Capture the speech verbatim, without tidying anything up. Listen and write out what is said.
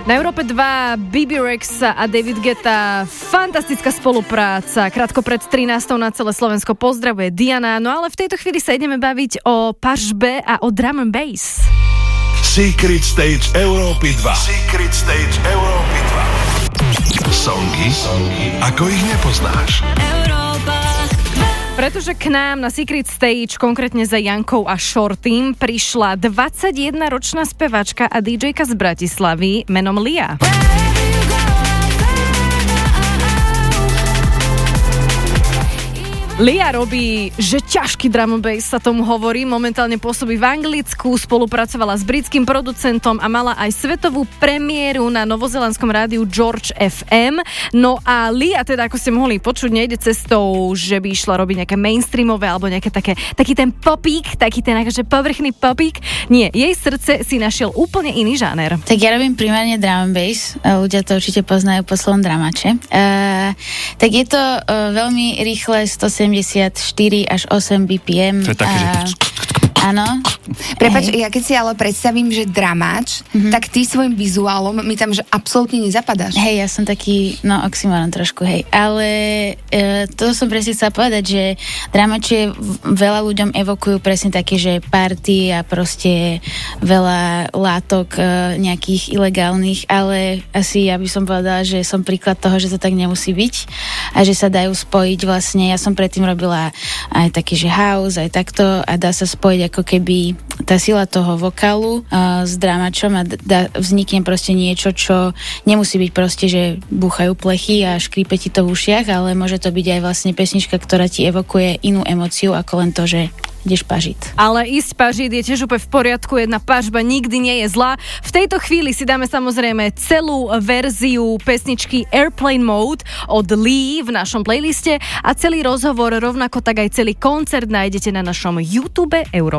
Na Európe dva bé bé Rex a David Guetta, fantastická spolupráca. Krátko pred trinástou na celé Slovensko pozdravuje Diana, no ale v tejto chvíli sa ideme baviť o pažbe a o drum and bass. Secret Stage Európy dva. Secret Stage Európy dva. Songy, songy, ako ich nepoznáš. Pretože k nám na Secret Stage, konkrétne za Jankou a Shortym, prišla dvadsaťjedenročná spevačka a dý džejka z Bratislavy menom Lia. Lia robí, že ťažký drum and bass sa tomu hovorí, momentálne pôsobí v Anglicku, spolupracovala s britským producentom a mala aj svetovú premiéru na novozelandskom rádiu George ef em. No a Lia, teda ako ste mohli počuť, nejde cestou, že by išla robiť nejaké mainstreamové alebo nejaké také, taký ten popík, taký ten akože povrchný popík. Nie, jej srdce si našiel úplne iný žáner. Tak ja robím primárne drum and bass, ľudia to určite poznajú po slovom dramače. Uh, tak je to uh, veľmi rýchle, stosedemdesiatštyri až osem bí pé em. To je také, uh, že... Áno. Prepáč, ja keď si ale predstavím, že dramáč, mm-hmm. tak ty svojim vizuálom mi tam, že absolútne nezapadáš. Hej, ja som taký, no oxymoron trošku, hej. Ale e, to som presne chcela povedať, že dramáče veľa ľuďom evokujú presne také, že party a proste veľa látok e, nejakých ilegálnych, ale asi ja by som povedala, že som príklad toho, že to tak nemusí byť a že sa dajú spojiť vlastne. Ja som predtým robila aj taký, že house, aj takto a dá sa spojiť ako keby tá sila toho vokálu uh, s dramačom a da, vznikne proste niečo, čo nemusí byť proste, že búchajú plechy a škrípe ti to v ušiach, ale môže to byť aj vlastne pesnička, ktorá ti evokuje inú emóciu ako len to, že ideš pažiť. Ale ísť pažiť je tiež úplne v poriadku, jedna pažba nikdy nie je zlá. V tejto chvíli si dáme samozrejme celú verziu pesničky Airplane Mode od Lee v našom playliste a celý rozhovor, rovnako tak aj celý koncert nájdete na našom YouTube Európa.